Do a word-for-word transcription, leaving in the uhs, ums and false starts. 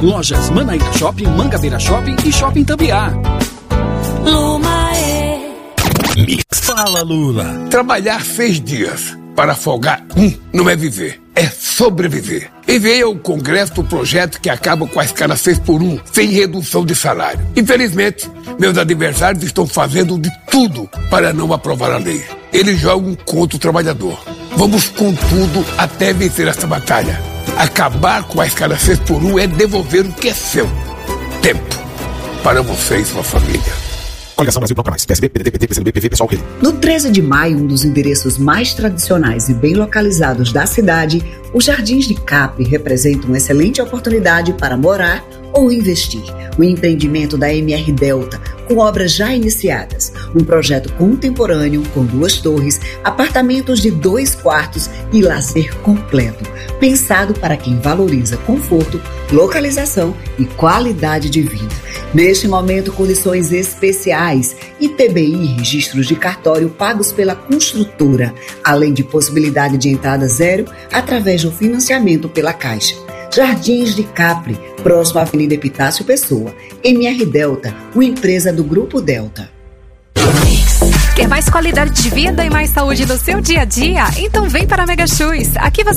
Lojas Manaíra Shopping, Mangabeira Shopping e Shopping Tambiá. Lumaê. Mix. Fala, Lula. Trabalhar seis dias para folgar um não é viver, é sobreviver. Enviei ao Congresso o projeto que acaba com a escala seis por um, sem redução de salário. Infelizmente, meus adversários estão fazendo de tudo para não aprovar a lei. Eles jogam contra o trabalhador. Vamos com tudo até vencer essa batalha. Acabar com a escala seis por um é devolver o que é seu. Tempo para você e sua família. Coligação Brasil Bloco Mais, P S B, P D T, P T, P C do B, P V, Pessoal, Rede. No treze de maio, um dos endereços mais tradicionais e bem localizados da cidade, os Jardins de Capri representam uma excelente oportunidade para morar ou investir. O empreendimento da M R Delta, com obras já iniciadas. Um projeto contemporâneo com duas torres, apartamentos de dois quartos e lazer completo. Pensado para quem valoriza conforto, localização e qualidade de vida. Neste momento, condições especiais, I T B I, registros de cartório pagos pela construtora, além de possibilidade de entrada zero através do financiamento pela Caixa. Jardins de Capri, próximo à Avenida Epitácio Pessoa. M R Delta, uma empresa do Grupo Delta. Quer mais qualidade de vida e mais saúde no seu dia a dia? Então vem para a Mega Shoes. Aqui você